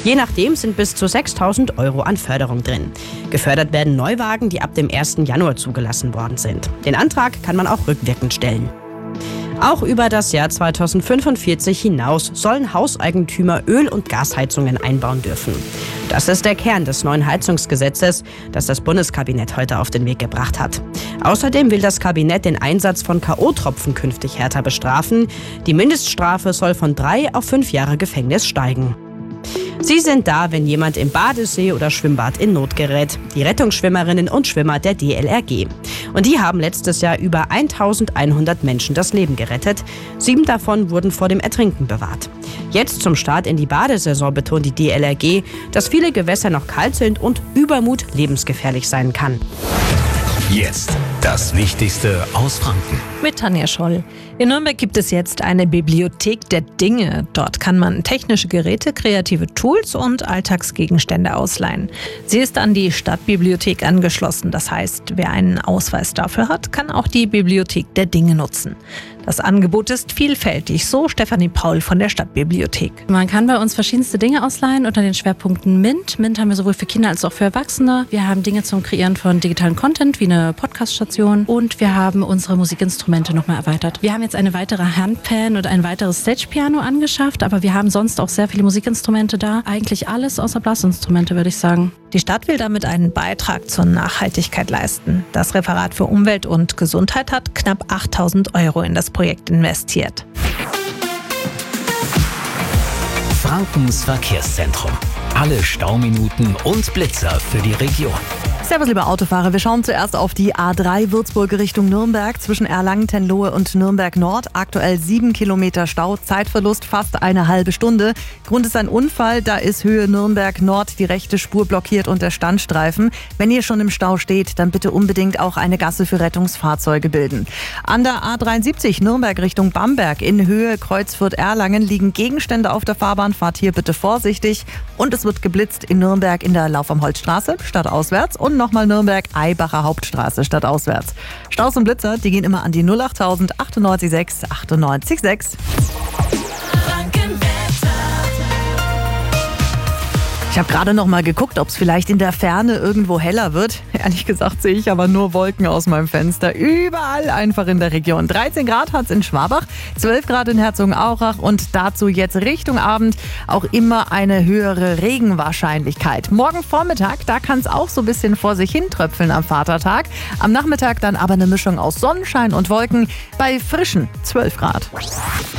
Je nachdem sind bis zu 6.000 € an Förderung drin. Gefördert werden Neuwagen, die ab dem 1. Januar zugelassen worden sind. Den Antrag kann man auch rückwirkend stellen. Auch über das Jahr 2045 hinaus sollen Hauseigentümer Öl- und Gasheizungen einbauen dürfen. Das ist der Kern des neuen Heizungsgesetzes, das das Bundeskabinett heute auf den Weg gebracht hat. Außerdem will das Kabinett den Einsatz von K.O.-Tropfen künftig härter bestrafen. Die Mindeststrafe soll von 3 auf 5 Jahre Gefängnis steigen. Sie sind da, wenn jemand im Badesee oder Schwimmbad in Not gerät. Die Rettungsschwimmerinnen und Schwimmer der DLRG. Und die haben letztes Jahr über 1.100 Menschen das Leben gerettet. 7 davon wurden vor dem Ertrinken bewahrt. Jetzt zum Start in die Badesaison betont die DLRG, dass viele Gewässer noch kalt sind und Übermut lebensgefährlich sein kann. Jetzt das Wichtigste aus Franken. Mit Tanja Scholl. In Nürnberg gibt es jetzt eine Bibliothek der Dinge. Dort kann man technische Geräte, kreative Tools und Alltagsgegenstände ausleihen. Sie ist an die Stadtbibliothek angeschlossen. Das heißt, wer einen Ausweis dafür hat, kann auch die Bibliothek der Dinge nutzen. Das Angebot ist vielfältig, so Stefanie Paul von der Stadtbibliothek. Man kann bei uns verschiedenste Dinge ausleihen unter den Schwerpunkten MINT. MINT haben wir sowohl für Kinder als auch für Erwachsene. Wir haben Dinge zum Kreieren von digitalen Content, wie eine Podcast-Station. Und wir haben unsere Musikinstrumente nochmal erweitert. Wir haben jetzt eine weitere Handpan und ein weiteres Stage-Piano angeschafft, aber wir haben sonst auch sehr viele Musikinstrumente da. Eigentlich alles außer Blasinstrumente, würde ich sagen. Die Stadt will damit einen Beitrag zur Nachhaltigkeit leisten. Das Referat für Umwelt und Gesundheit hat knapp 8.000 € in das Projekt investiert. Frankens Verkehrszentrum. Alle Stauminuten und Blitzer für die Region. Servus, liebe Autofahrer. Wir schauen zuerst auf die A3 Würzburg Richtung Nürnberg zwischen Erlangen-Tenlohe und Nürnberg Nord. Aktuell 7 Kilometer Stau, Zeitverlust fast eine halbe Stunde. Grund ist ein Unfall, da ist Höhe Nürnberg Nord die rechte Spur blockiert und der Standstreifen. Wenn ihr schon im Stau steht, dann bitte unbedingt auch eine Gasse für Rettungsfahrzeuge bilden. An der A73 Nürnberg Richtung Bamberg in Höhe Kreuzfurt-Erlangen liegen Gegenstände auf der Fahrbahn. Fahrt hier bitte vorsichtig. Und es wird geblitzt in Nürnberg in der Lauf am Holzstraße, stadtauswärts, und nochmal Nürnberg, Eibacher Hauptstraße, stadtauswärts. Staus und Blitzer, die gehen immer an die 08000 98 6 98 6. Ich habe gerade noch mal geguckt, ob es vielleicht in der Ferne irgendwo heller wird. Ehrlich gesagt sehe ich aber nur Wolken aus meinem Fenster. Überall einfach in der Region. 13 Grad hat es in Schwabach, 12 Grad in Herzogenaurach und dazu jetzt Richtung Abend auch immer eine höhere Regenwahrscheinlichkeit. Morgen Vormittag, da kann es auch so ein bisschen vor sich hin tröpfeln am Vatertag. Am Nachmittag dann aber eine Mischung aus Sonnenschein und Wolken bei frischen 12 Grad.